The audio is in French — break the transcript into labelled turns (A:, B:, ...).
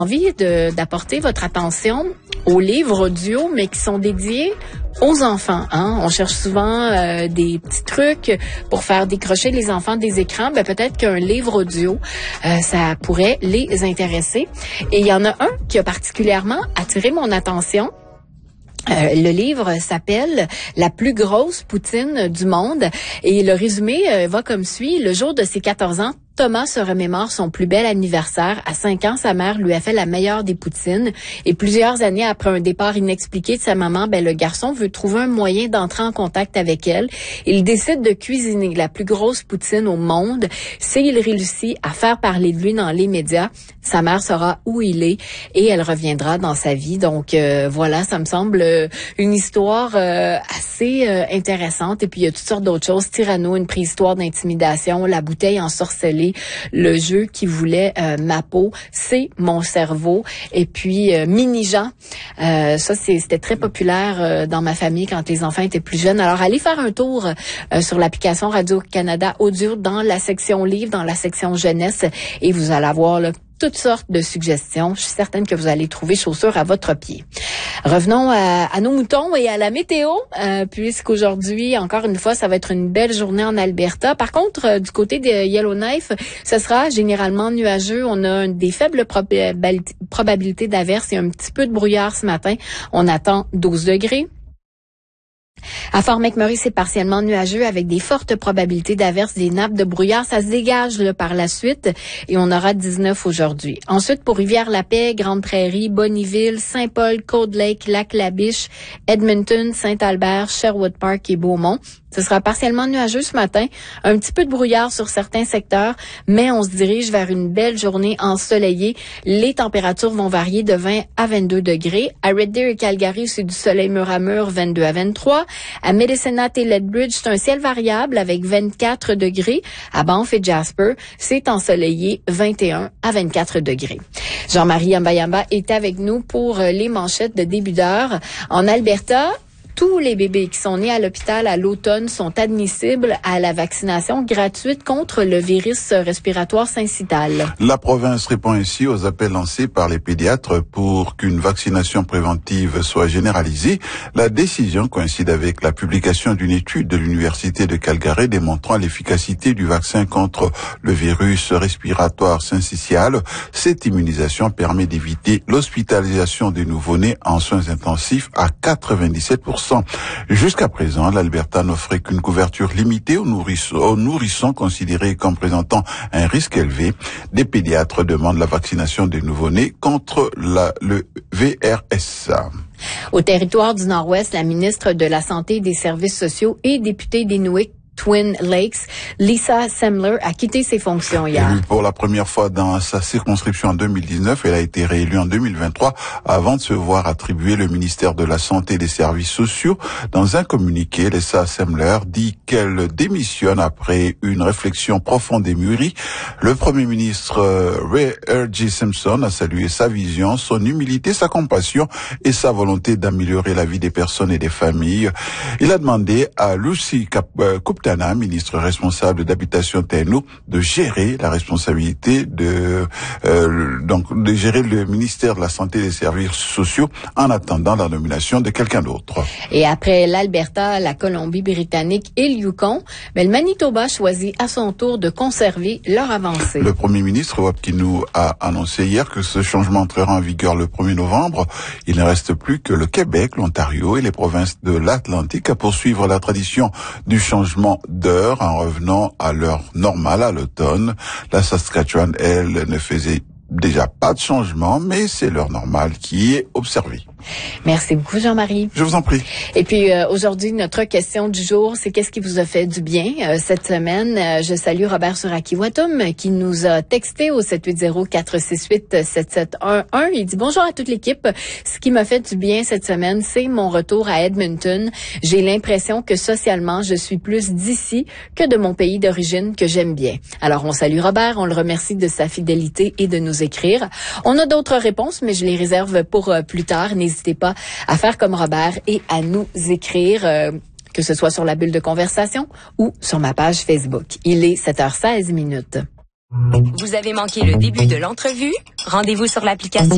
A: envie d'apporter votre attention aux livres audio, mais qui sont dédiés aux enfants. On cherche souvent des petits trucs pour faire décrocher les enfants des écrans. Peut-être qu'un livre audio, ça pourrait les intéresser. Et il y en a un qui a particulièrement attiré mon attention. Le livre s'appelle « La plus grosse poutine du monde » et le résumé va comme suit. Le jour de ses 14 ans, Thomas se remémore son plus bel anniversaire. À 5 ans, sa mère lui a fait la meilleure des poutines. Et plusieurs années après un départ inexpliqué de sa maman, le garçon veut trouver un moyen d'entrer en contact avec elle. Il décide de cuisiner la plus grosse poutine au monde. S'il réussit à faire parler de lui dans les médias, sa mère saura où il est et elle reviendra dans sa vie. Donc voilà, ça me semble une histoire assez intéressante. Et puis il y a toutes sortes d'autres choses. Tyranno, une préhistoire d'intimidation, la bouteille ensorcelée, le jeu qui voulait ma peau, c'est mon cerveau. Et puis Mini-Jean, ça c'était très populaire dans ma famille quand les enfants étaient plus jeunes. Alors allez faire un tour sur l'application Radio-Canada Audio dans la section livres, dans la section jeunesse et vous allez avoir toutes sortes de suggestions. Je suis certaine que vous allez trouver chaussures à votre pied. Revenons à nos moutons et à la météo, puisqu'aujourd'hui, encore une fois, ça va être une belle journée en Alberta. Par contre, du côté de Yellowknife, ce sera généralement nuageux. On a des faibles probabilités d'averses et un petit peu de brouillard ce matin. On attend 12 degrés. À Fort McMurray, c'est partiellement nuageux avec des fortes probabilités d'averses, des nappes de brouillard. Ça se dégage par la suite et on aura 19 aujourd'hui. Ensuite, pour Rivière-la-Paix, Grande-Prairie, Bonnyville, Saint-Paul, Cold Lake, Lac-La-Biche, Edmonton, Saint-Albert, Sherwood Park et Beaumont. Ce sera partiellement nuageux ce matin, un petit peu de brouillard sur certains secteurs, mais on se dirige vers une belle journée ensoleillée. Les températures vont varier de 20 à 22 degrés. À Red Deer et Calgary, c'est du soleil mur à mur, 22 à 23. À Medicine Hat et Lethbridge, c'est un ciel variable avec 24 degrés. À Banff et Jasper, c'est ensoleillé, 21 à 24 degrés. Jean-Marie Yamba est avec nous pour les manchettes de début d'heure. En Alberta, tous les bébés qui sont nés à l'hôpital à l'automne sont admissibles à la vaccination gratuite contre le virus respiratoire syncytial.
B: La province répond ainsi aux appels lancés par les pédiatres pour qu'une vaccination préventive soit généralisée. La décision coïncide avec la publication d'une étude de l'Université de Calgary démontrant l'efficacité du vaccin contre le virus respiratoire syncytial. Cette immunisation permet d'éviter l'hospitalisation des nouveau-nés en soins intensifs à 97%. Jusqu'à présent, l'Alberta n'offrait qu'une couverture limitée aux nourrissons considérés comme présentant un risque élevé. Des pédiatres demandent la vaccination des nouveau-nés contre le VRS.
A: Au territoire du Nord-Ouest, la ministre de la Santé et des Services sociaux et députée d'Inuit Twin Lakes, Lisa Semler, a quitté ses fonctions hier.
B: Élue pour la première fois dans sa circonscription en 2019, elle a été réélue en 2023 avant de se voir attribuer le ministère de la Santé et des Services sociaux. Dans un communiqué, Lisa Semler dit qu'elle démissionne après une réflexion profonde et mûrie. Le premier ministre Ray R.G. Simpson a salué sa vision, son humilité, sa compassion et sa volonté d'améliorer la vie des personnes et des familles. Il a demandé à Lucy Kuptana, ministre responsable d'habitation TNO, de gérer la responsabilité de gérer le ministère de la Santé et des Services sociaux en attendant la nomination de quelqu'un d'autre.
A: Et après l'Alberta, la Colombie-Britannique et le Yukon, le Manitoba choisit à son tour de conserver leur avancée.
B: Le premier ministre Wapkinou a annoncé hier que ce changement entrera en vigueur le 1er novembre. Il ne reste plus que le Québec, l'Ontario et les provinces de l'Atlantique à poursuivre la tradition du changement d'heure en revenant à l'heure normale à l'automne. La Saskatchewan, elle, ne faisait déjà pas de changement, mais c'est l'heure normale qui est observée.
A: Merci beaucoup, Jean-Marie.
B: Je vous en prie.
A: Et puis, aujourd'hui, notre question du jour, c'est qu'est-ce qui vous a fait du bien cette semaine? Je salue Robert Suraki-Watum qui nous a texté au 780-468-7711. Il dit « Bonjour à toute l'équipe. Ce qui m'a fait du bien cette semaine, c'est mon retour à Edmonton. J'ai l'impression que socialement, je suis plus d'ici que de mon pays d'origine que j'aime bien. » Alors, on salue Robert, on le remercie de sa fidélité et de nous écrire. On a d'autres réponses, mais je les réserve pour plus tard. N'hésitez pas à faire comme Robert et à nous écrire, que ce soit sur la bulle de conversation ou sur ma page Facebook. Il est 7h16.
C: Vous avez manqué le début de l'entrevue? Rendez-vous sur l'application